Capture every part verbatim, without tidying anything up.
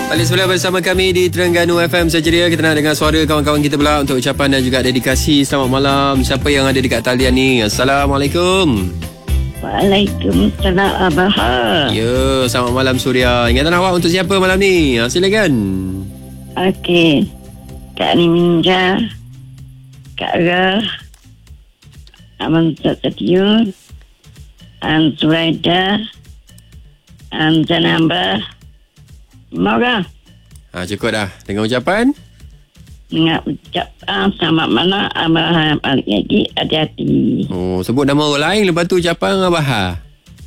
Balik semula bersama kami di Terengganu F M Sajeria. Kita nak dengar suara kawan-kawan kita pula untuk ucapan dan juga dedikasi. Selamat malam. Siapa yang ada dekat talian ni? Assalamualaikum. Waalaikumsalam Abah. Ya, selamat malam Suria. Ingatan awak untuk siapa malam ni? Ha, silakan. Okey. Kak Niminja, Kak Rah, Aman Satatiun, An Suraida, An Zanamba, Mara. Ha, cukup dah. Dengar ucapan? Nak ucap ah, selamat malam Abah. Balik lagi, hati-hati. Oh, sebut nama orang lain lepas tu ucapan Abah.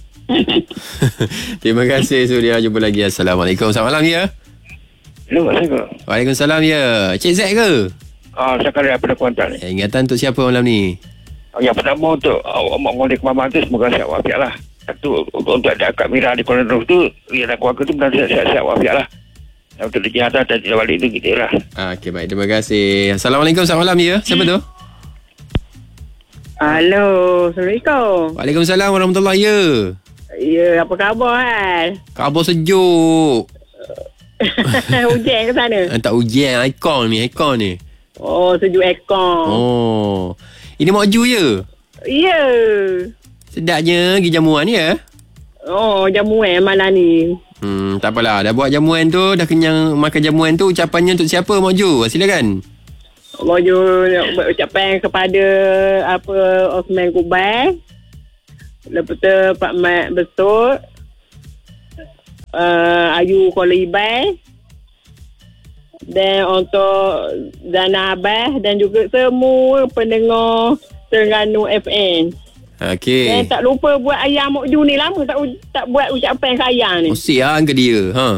Terima kasih Suria. Jumpa lagi. Assalamualaikum. Selamat malam ya. Assalamualaikum. Waalaikumsalam ya. Cik Zack ke? Ah, sekali daripada Kuantan. Eh, ingatan untuk siapa malam ni? Yang pertama untuk uh, Mak Ngolik Mama tu, semoga sihat walafiat lah. Satu, untuk ada akak Mira di Kuala Lumpur tu, dia dan keluarga tu benar sihat-sihat walafiat lah. Dan untuk dijahatan dan tidak balik tu, gitu lah. Ah, okey, baik. Terima kasih. Assalamualaikum. Selamat malam ya. Siapa tu? Halo, Assalamualaikum. Waalaikumsalam warahmatullahi ya. Ya, apa khabar hal? Khabar sejuk. Hujan ke sana? Ah, tak hujan. Ikon ni. Ikon ni. Oh, sejuk ekor. Oh. Ini Mak Ju ya? Ya. Sedapnya pergi jamuan ya? Oh, jamuan malam ni. Hmm, tak apalah. Dah buat jamuan tu, dah kenyang makan jamuan tu. Ucapannya untuk siapa Mak Ju? Silakan. Mojo ucapan kepada apa Osman Kubai. Lepas tu Pak Mat Besut. Uh, Ayu Kuala Ibai. Dan untuk Zana Abah dan juga semua pendengar Terengganu F M. Okey. Dan tak lupa buat ayam Mak Ju ni, lama tak tak buat ucapan sayang ni. Oh, siang ke dia? Ha.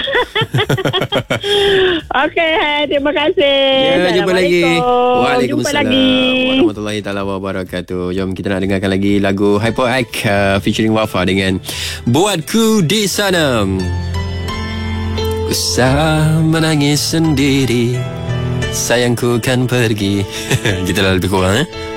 Okey, terima kasih. Ya, jumpa lagi. Jumpa lagi. Warahmatullahi taala wabarakatuh. Jom kita nak dengarkan lagi lagu Hyper Ike uh, featuring Wafa dengan Buatku di Sana. Usah menangis sendiri, sayangku kan pergi. Gitulah lebih kurang eh.